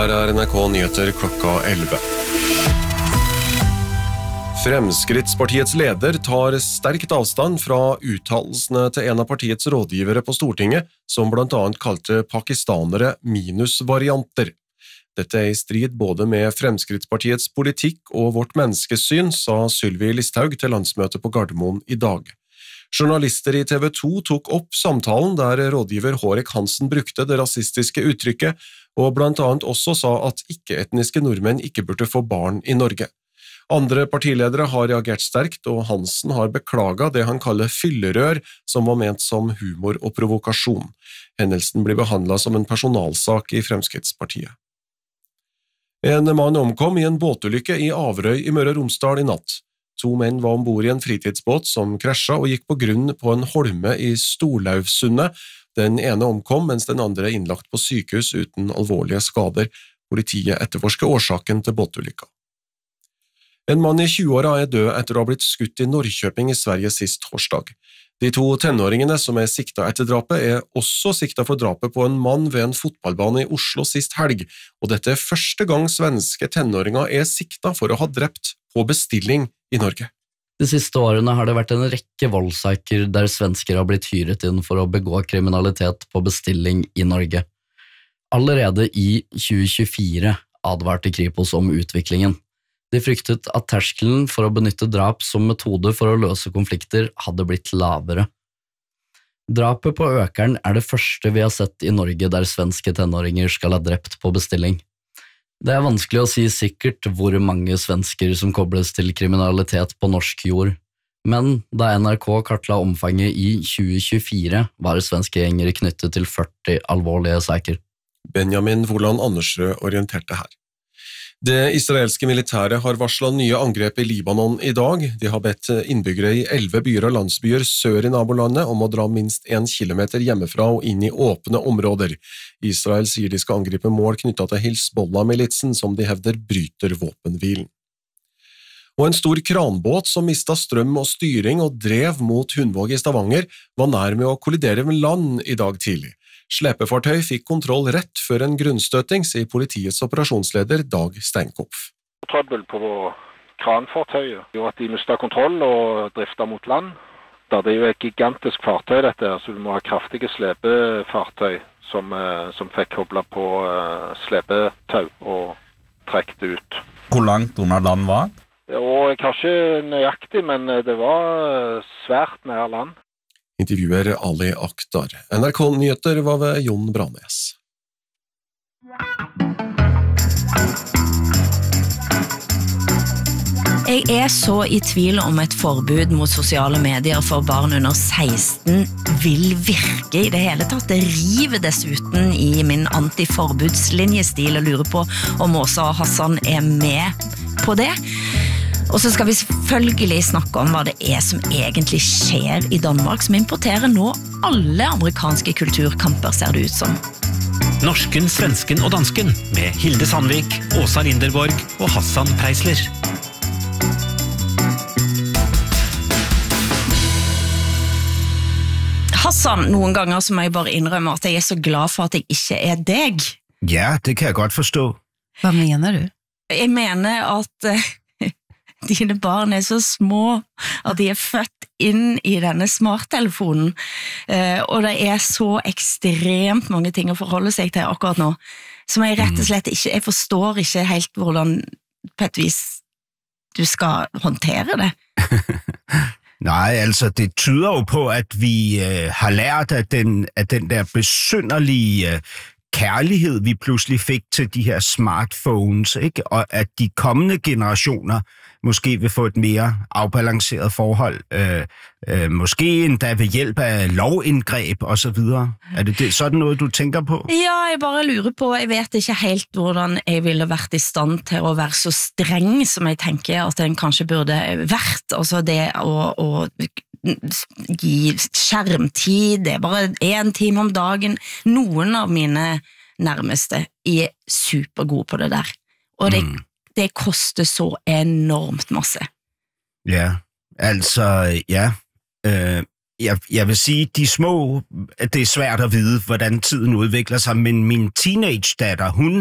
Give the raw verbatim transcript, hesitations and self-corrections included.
Her er N R K Nyheter klokka elleve. Fremskrittspartiets leder tar sterkt avstand fra uttalelsene til en av partiets rådgivere på Stortinget, som blant annet kalte pakistanere minusvarianter. Dette er i strid både med Fremskrittspartiets politikk og vårt menneskesyn, sa Sylvi Listhaug til landsmøtet på Gardermoen i dag. Journalister i T V to tok opp samtalen der rådgiver Hårek Hansen brukte det rasistiske uttrykket, og blant annet også sa at ikke-etniske nordmenn ikke burde få barn i Norge. Andre partiledere har reagert sterkt, og Hansen har beklaget det han kaller fyllerør, som var ment som humor og provokasjon. Hendelsen blir behandlet som en personalsak i Fremskrittspartiet. En mann omkom i en båtulykke i Averøy i Møre og Romsdal i natt. To menn var ombord i en fritidsbåt som krasjet og gikk på grunn på en holme i Storlauvsundet. Den ene omkom, mens den andre er innlagt på sykehus uten alvorlige skader. Politiet etterforsker årsaken til båtulykka. En mann i tjueåra er død etter å ha blitt skutt i Norrköping i Sverige sist torsdag. De to tenåringene som er sikta etter drapet er også sikta for drapet på en mann ved en fotballbane i Oslo sist helg, og dette er første gang svenske tenåringer er sikta for å ha drept på bestilling i Norge. De siste årene har det vært en rekke voldssaker der svensker har blitt hyret inn for å begå kriminalitet på bestilling i Norge. Allerede i tjue tjuefire advarte Kripos om utviklingen. De fryktet at terskelen for å benytte drap som metode for å løse konflikter hadde blitt lavere. Drapet på Økern er det første vi har sett i Norge der svenske tenåringer skal ha drept på bestilling. Det er vanskelig å si sikkert hvor mange svensker som kobles til kriminalitet på norsk jord, men da N R K kartla omfanget i tjue tjuefire var svenske gjengere knyttet til førti alvorlige saker. Benjamin Woland Andersrød orienterte her. Det israelske militæret har varslet nye angrep i Libanon i dag. De har bedt innbyggere i elleve byer og landsbyer sør i nabolandet om å dra minst en kilometer hjemmefra og inn i åpne områder. Israel sier de skal angripe mål knyttet til Hizbollah-militsen, som de hevder bryter våpenhvilen. Og en stor kranbåt som mistet strøm og styring og drev mot Hundvåg i Stavanger, var nær med å kollidere med land i dag tidlig. Slepefartøy fikk kontroll rett før en grunnstøting, sier politiets operasjonsleder Dag Steinkopf. Trøbbel på kranfartøyet gjorde at de mistet kontroll og driftet mot land. Det er jo et gigantisk fartøy dette, så du må ha kraftige slepefartøy som, som fikk koblet på slepetau og trekket ut. Hvor langt under land var? Og kanskje nøyaktig, men det var svært nær land. Intervjuer Ali Akhtar. N R K Nyheter var ved Jon Branes. Jeg er så i tvil om et forbud mot sosiale medier for barn under seksten vil virke i det hele tatt. Det river dessuten i min antiforbudslinjestil og lurer på om Åsa og Hassan er med på det. Og så skal vi selvfølgelig snakke om hva det er som egentlig skjer i Danmark, som importerer nå alle amerikanske kulturkamper, ser det ut som. Norsken, svensken og dansken med Hilde Sandvik, Åsa Linderborg og Hassan Preisler. Hassan, noen ganger så må jeg bare innrømme at jeg er så glad for at jeg ikke er deg. Ja, det kan jeg godt forstå. Hva mener du? Jeg mener at dine barn er så små at de er født inn i denne smarttelefonen, og det er så ekstremt mange ting å forholde seg til akkurat nå, som jeg rett og slett ikke, jeg forstår ikke helt hvordan på et vis du skal håndtere det. Nej, altså det tyder jo på, at vi øh, har lært af den, af den der besynderlige øh, kærlighed, vi pludselig fik til de her smartphones, ikke? Og at de kommende generationer måske vil få et mere afbalanceret forhold, øh, øh, måske endda ved hjælp af lovindgreb og så videre. Er det, det sådan noget, du tænker på? Ja, jeg bare lurer på, jeg vet ikke helt hvordan jeg ville vært i stand til å være så streng som jeg tenker at den kanskje burde vært. Altså det å, å gi skjermtid, det er bare en time om dagen. Noen av mine nærmeste er supergode på det der. Og det, mm. det koster så enormt masse. Ja, altså, ja. Øh, jeg, jeg vil sige, de små, at det er svært at vide, hvordan tiden udvikler sig, men min teenage-datter, hun